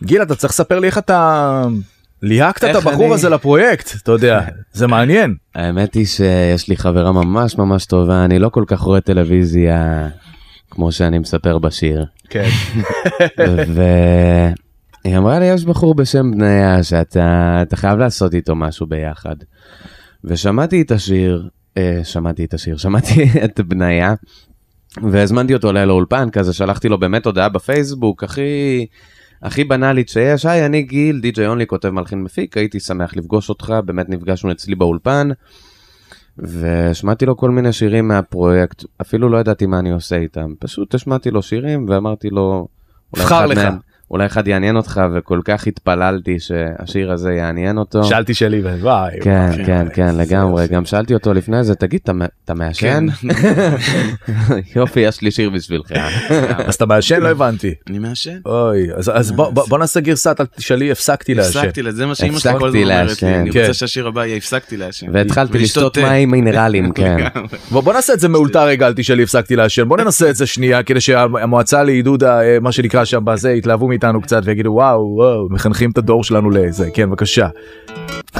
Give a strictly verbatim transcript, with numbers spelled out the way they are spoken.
גיל, אתה צריך לספר לי איך אתה ליהקת את הבחור הזה לפרויקט, אתה יודע, זה מעניין. האמת היא שיש לי חברה ממש ממש טובה, אני לא כל כך רואה טלוויזיה כמו שאני מספר בשיר. כן. והיא אמרה לי, יש בחור בשם בניה, שאתה חייב לעשות איתו משהו ביחד. ושמעתי את השיר, שמעתי את השיר, שמעתי את בניה, והזמנתי אותו אליי לאולפן, כזה שלחתי לו באמת הודעה בפייסבוק, הכי... הכי בנאלית שיש, היי, אני גיל, די-ג'יי אונלי, כותב מלחין מפיק, הייתי שמח לפגוש אותך, באמת נפגשנו אצלי באולפן, ושמעתי לו כל מיני שירים מהפרויקט, אפילו לא ידעתי מה אני עושה איתם, פשוט השמעתי לו שירים, ואמרתי לו, בחר לך. מהם, אולי אחד יעניין אותך, וכל כך התפללתי שהשיר הזה יעניין אותו. שאלתי שלי, וואי. כן, כן, כן, כן, לגמרי. גם שאלתי אותו לפני זה, תגיד, אתה מעשן? יופי, יש לי שיר בשבילך. אז אתה מעשן? לא הבנתי. אני מעשן. אוי, אז בוא נעשה גרסת, שלי, הפסקתי לעשן. הפסקתי, זה מה שאמא שלי כל הזמן אומרת לי. אני רוצה שהשיר הבא יהיה, הפסקתי לעשן. והתחלתי לשתות מים מינרלים, כן. בוא נעשה את זה מאולתר רגע, שלי, הפסקתי לעשן. בוא ננסה את זה שנייה, כדי שהמועצה לעידוד, מה שנקרא שם בזה, יתלהבו מאיתנו קצת ויגידו וואו, וואו, מחנכים את הדור שלנו לזה. כן, בבקשה.